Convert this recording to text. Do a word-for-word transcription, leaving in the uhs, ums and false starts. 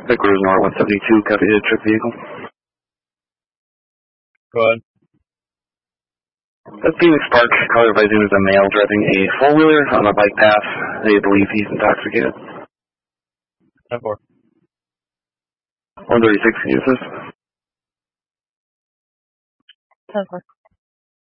Vickers North one seventy-two, copy the trip vehicle. Go ahead. At Phoenix Park, caller advising there's a male driving a four-wheeler on a bike path. They believe he's intoxicated. ten four. one thirty-six, can you use this? ten four.